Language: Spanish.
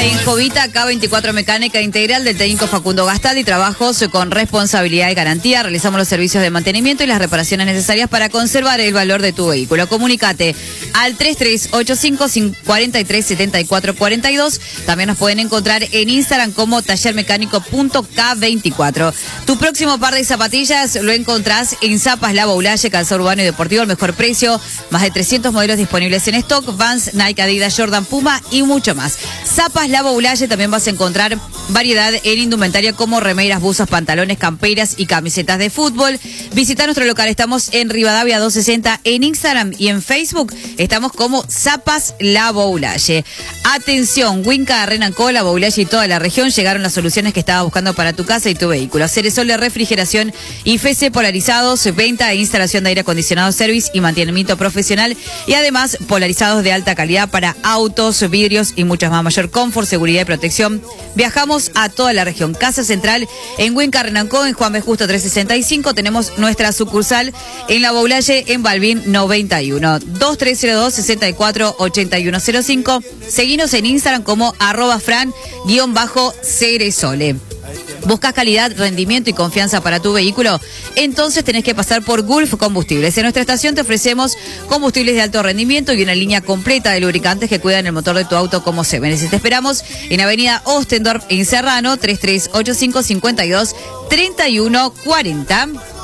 En Jovita, K24 Mecánica Integral del técnico Facundo Gastaldi, trabajos con responsabilidad y garantía. Realizamos los servicios de mantenimiento y las reparaciones necesarias para conservar el valor de tu vehículo. Comunícate al 3385-437442. También nos pueden encontrar en Instagram como tallermecánico.k24. Tu próximo par de zapatillas lo encontrás en Zapas La Boulaye, calzado urbano y deportivo al mejor precio. Más de 300 modelos disponibles en stock, Vans, Nike, Adidas, Jordan, Puma y mucho más. Zapas La Boulaye, también vas a encontrar variedad en indumentaria como remeras, buzos, pantalones, camperas y camisetas de fútbol. Visita nuestro local, estamos en Rivadavia 260 en Instagram y en Facebook estamos como Zapas La Boulaye. Atención, Winca, Renanco, La Boulaye y toda la región llegaron las soluciones que estabas buscando para tu casa y tu vehículo. Ceresol de refrigeración y FC polarizados, venta e instalación de aire acondicionado, service y mantenimiento profesional y además polarizados de alta calidad para autos, vidrios y muchas más. Mayor confort, seguridad y protección. Viajamos a toda la región. Casa Central en Winca, Renanco, en Juan B. Justo 365. Tenemos nuestra sucursal en La Boulaye, en Balbín 91. 2302-648105. Seguinos en Instagram como @fran_ceresole. ¿Buscas calidad, rendimiento y confianza para tu vehículo? Entonces tenés que pasar por Gulf Combustibles. En nuestra estación te ofrecemos combustibles de alto rendimiento y una línea completa de lubricantes que cuidan el motor de tu auto como se merece. Te esperamos en Avenida Ostendorf, en Serrano, 3385-52-3140.